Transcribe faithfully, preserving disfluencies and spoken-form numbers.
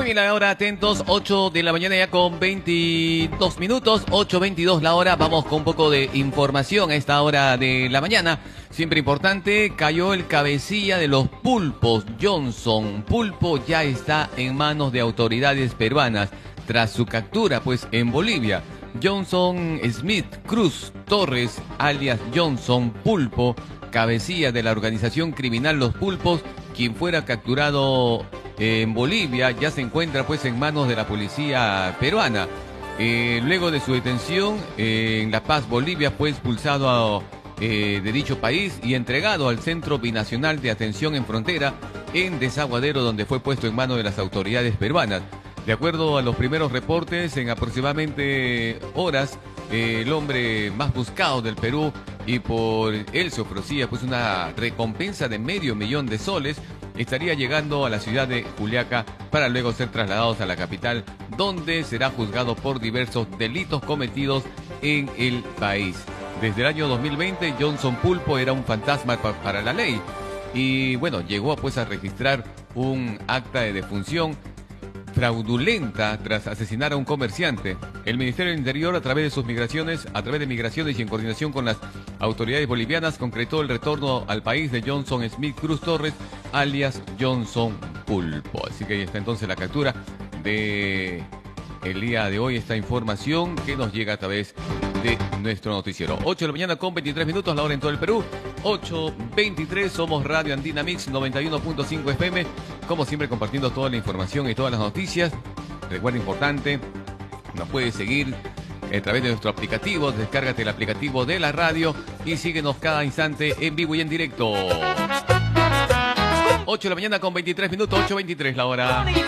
Bien, ahora atentos, ocho de la mañana ya con veintidós minutos, ocho veintidós la hora, vamos con un poco de información a esta hora de la mañana. Siempre importante, cayó el cabecilla de los pulpos, Johnson Pulpo ya está en manos de autoridades peruanas tras su captura pues en Bolivia. Johnson Smith Cruz Torres, alias Johnson Pulpo, cabecilla de la organización criminal Los Pulpos, quien fuera capturado en Bolivia, ya se encuentra pues en manos de la policía peruana. Eh, luego de su detención eh, en La Paz, Bolivia, fue expulsado a, eh, de dicho país y entregado al Centro Binacional de Atención en Frontera en Desaguadero, donde fue puesto en manos de las autoridades peruanas. De acuerdo a los primeros reportes, en aproximadamente horas, eh, el hombre más buscado del Perú, y por él se ofrecía pues una recompensa de medio millón de soles, estaría llegando a la ciudad de Juliaca para luego ser trasladados a la capital, donde será juzgado por diversos delitos cometidos en el país. Desde el año dos mil veinte, Johnson Pulpo era un fantasma pa para la ley y bueno, llegó pues a registrar un acta de defunción fraudulenta tras asesinar a un comerciante. El Ministerio del Interior, a través de sus migraciones, a través de migraciones y en coordinación con las autoridades bolivianas, concretó el retorno al país de Johnson Smith Cruz Torres, alias Johnson Pulpo. Así que ahí está entonces la captura de el día de hoy, esta información que nos llega a través de nuestro noticiero. ocho de la mañana con veintitrés minutos, la hora en todo el Perú. ocho veintitrés, somos Radio Andina Mix noventa y uno punto cinco F M. Como siempre, compartiendo toda la información y todas las noticias. Recuerda, importante, nos puedes seguir a través de nuestro aplicativo. Descárgate el aplicativo de la radio y síguenos cada instante en vivo y en directo. ocho de la mañana con veintitrés minutos, ocho veintitrés la hora.